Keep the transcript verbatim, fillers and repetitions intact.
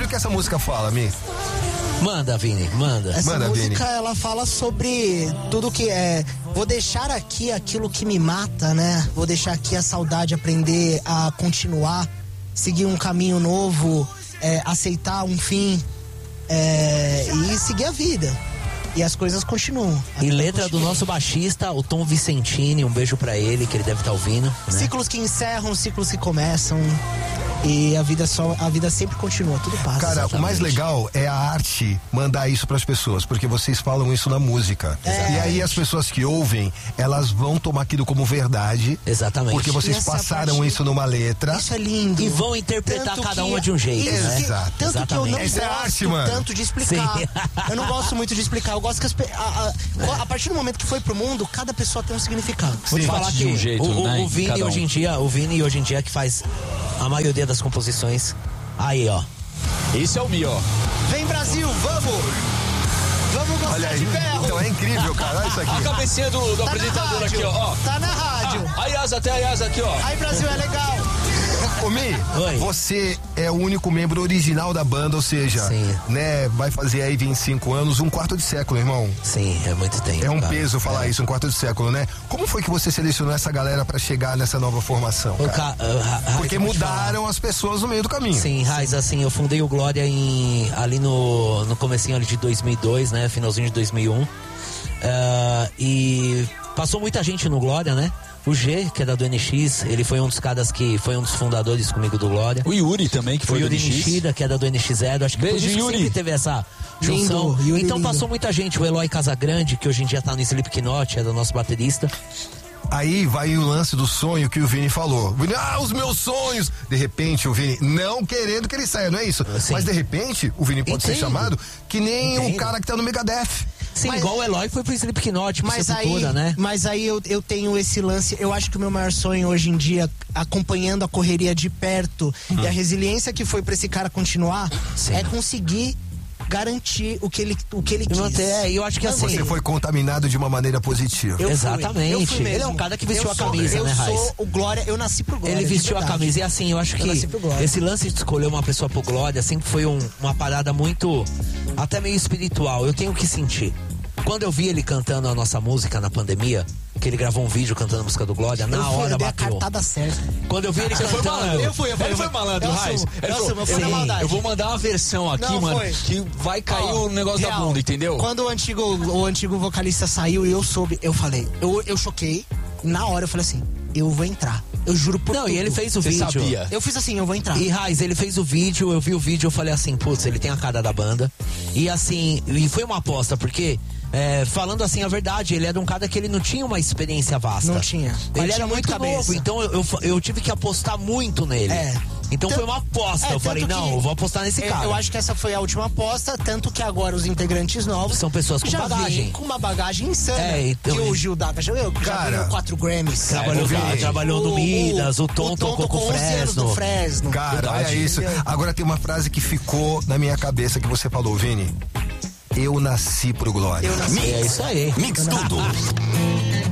o que essa música fala, Mi? Manda, Vini, manda. Essa Manda, música, Vini. ela fala sobre tudo que é... Vou deixar aqui aquilo que me mata, né? Vou deixar aqui a saudade, aprender a continuar, seguir um caminho novo, é, aceitar um fim é, e seguir a vida. E as coisas continuam. A E vida letra continua. do nosso baixista, o Tom Vicentini, um beijo pra ele, que ele deve estar ouvindo, né? Ciclos que encerram, ciclos que começam. E a vida só, a vida sempre continua, tudo passa. Cara, exatamente. o mais legal é a arte mandar isso pras pessoas, porque vocês falam isso na música. É. E aí as pessoas que ouvem, elas vão tomar aquilo como verdade. Exatamente. Porque vocês Essa passaram parte- isso numa letra. Isso é lindo. E vão interpretar Tanto cada que- uma de um jeito, isso, né? que- Exato. Tanto que eu não Exatamente. Isso é gosto arte, mano. tanto de explicar. Sim. Eu não gosto muito de explicar. Eu gosto que as pe- a, a, a partir do momento que foi pro mundo, cada pessoa tem um significado. Vou te Sim. falar Bate que de um jeito, o, o- né, o Vini cada um. hoje em dia, o Vini hoje em dia que faz a maioria das composições. Aí, ó. Esse é o Mi, ó. Vem Brasil, vamos! Vamos gostar Olha aí. de ferro! Então é incrível, cara. Olha isso A aqui. cabecinha do, do Tá na apresentador rádio, aqui, ó. ó. Tá na rádio. A Yasa, até a Yasa aqui, ó. Aí Brasil é legal. Ô, Mi, Oi. você é o único membro original da banda, ou seja, Sim. né, vai fazer aí vinte e cinco anos, um quarto de século, irmão. Sim, é muito tempo. É um cara. peso falar É. isso, um quarto de século, né? Como foi que você selecionou essa galera pra chegar nessa nova formação, O cara? ca... uh, Ra- Raiz, Porque eu vou te falar. mudaram as pessoas no meio do caminho. Sim, Raiz, assim, eu fundei o Glória em, ali no, no comecinho ali de dois mil e dois, né? Finalzinho de dois mil e um. Ah, e passou muita gente no Glória, né? O G, que é da do N X, ele foi um dos caras que foi um dos fundadores comigo do Glória. O Yuri também, que O foi do Yuri N X. Nishida, que é da do N X Zero. Acho que Beijo, por isso que Yuri. sempre teve essa junção. Lindo, Yuri então lindo. passou muita gente. O Eloy Casagrande, que hoje em dia tá no Slipknot, é do nosso baterista. Aí vai o lance do sonho que o Vini falou. Vini, ah, os meus sonhos! De repente, o Vini, não querendo que ele saia, não é isso? Sim. Mas de repente, o Vini pode ser Entendo. chamado que nem o Entendo. cara que tá no Megadeth. Sim, Mas- igual o Eloy foi pro Slipknot, pro Mas aí, Sepultura, né? mas aí eu, eu tenho esse lance. Eu acho que o meu maior sonho hoje em dia, acompanhando a correria de perto e a resiliência que foi pra esse cara continuar, Sim. é conseguir garantir o que ele, o que ele E quis. manter, é, eu acho que assim. Você foi contaminado de uma maneira positiva. Eu fui, Exatamente. eu fui mesmo. Ele é um cara que vestiu Eu a sou- camisa, eu né, Raiz? sou o Glória, eu nasci pro Glória. Ele de vestiu a verdade. camisa e assim, eu acho Eu que nasci pro Glória. esse lance de escolher uma pessoa pro Glória sempre foi um- uma parada muito, até meio espiritual. Eu tenho que sentir. Quando eu vi ele cantando a nossa música na pandemia, que ele gravou um vídeo cantando a música do Glória, na eu fui, hora eu dei a bateu. cartada certa. Quando eu vi ele Você foi cantando... malandro. Eu fui, eu fui, Ele eu foi fui. malandro, Eu Raiz. assumo, Ele eu falou, assumo, eu fui "Sim, na maldade." eu vou mandar uma versão aqui, Não, mano, foi. que vai cair Ó, o negócio da real, bunda, entendeu? Quando o antigo, o antigo vocalista saiu e eu soube, eu falei, eu, eu choquei. Na hora eu falei assim, eu vou entrar. Eu juro por Não, tudo. e ele fez o Você vídeo. sabia? Eu fiz assim, eu vou entrar. E Raiz, ele fez o vídeo, eu vi o vídeo, eu falei assim, putz, ele tem a cara da banda. E assim, e foi uma aposta, porque, é, falando assim a verdade, ele era um cara que ele não tinha uma experiência vasta. Não tinha. Mas Ele tinha era muito muito cabeça. novo, então eu, eu, eu tive que apostar muito nele. É. Então Tan- foi uma aposta. É, eu falei, tanto não, que- eu vou apostar nesse é, cara. Eu acho que essa foi a última aposta, tanto que agora os integrantes novos São pessoas com já bagagem. vêm com uma bagagem insana. É, então- que o Gil Daga já, já Cara, ganhou quatro Grammys. Trabalhou, É, tra- Vini. trabalhou no Midas, o Tom, tocou com o onze anos no Fresno. Fresno. Cara, olha Verdade. isso. Agora tem uma frase que ficou na minha cabeça que você falou, Vini. Eu nasci pro Glória. Eu nasci. É isso aí. Mix tudo.